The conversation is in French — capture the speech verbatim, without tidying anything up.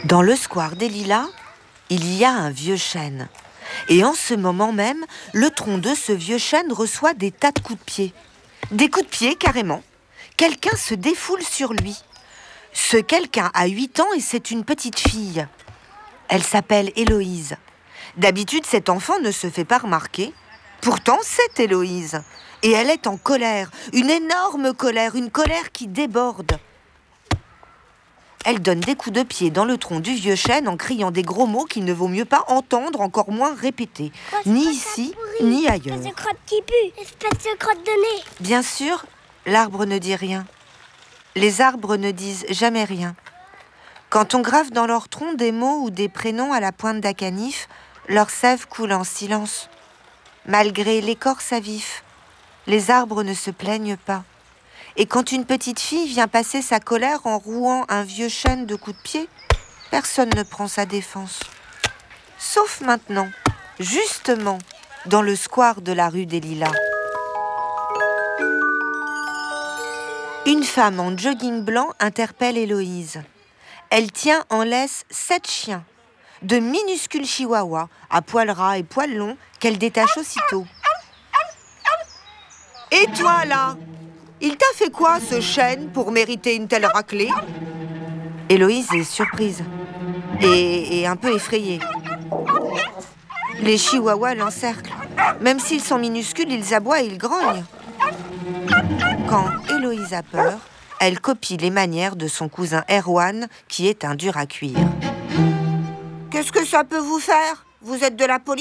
Dans le square des Lilas, il y a un vieux chêne. Et en ce moment même, le tronc de ce vieux chêne reçoit des tas de coups de pied. Des coups de pied, carrément. Quelqu'un se défoule sur lui. Ce quelqu'un a huit ans et c'est une petite fille. Elle s'appelle Héloïse. D'habitude, cet enfant ne se fait pas remarquer. Pourtant, c'est Héloïse. Et elle est en colère, une énorme colère, une colère qui déborde. Elle donne des coups de pied dans le tronc du vieux chêne en criant des gros mots qu'il ne vaut mieux pas entendre, encore moins répéter. Oh, ni ici, ni ailleurs. Espèce de crotte qui pue, espèce de crotte de nez. Bien sûr, l'arbre ne dit rien. Les arbres ne disent jamais rien. Quand on grave dans leur tronc des mots ou des prénoms à la pointe d'un canif, leur sève coule en silence. Malgré l'écorce à vif, les arbres ne se plaignent pas. Et quand une petite fille vient passer sa colère en rouant un vieux chêne de coups de pied, personne ne prend sa défense. Sauf maintenant, justement, dans le square de la rue des Lilas. Une femme en jogging blanc interpelle Héloïse. Elle tient en laisse sept chiens, de minuscules chihuahuas, à poils ras et poils longs, qu'elle détache aussitôt. « Et toi, là ? Il t'a fait quoi, ce chêne, pour mériter une telle raclée ?» Héloïse est surprise et, et un peu effrayée. Les chihuahuas l'encerclent. Même s'ils sont minuscules, ils aboient et ils grognent. Quand Héloïse a peur, elle copie les manières de son cousin Erwan, qui est un dur à cuire. « Qu'est-ce que ça peut vous faire ? Vous êtes de la police ?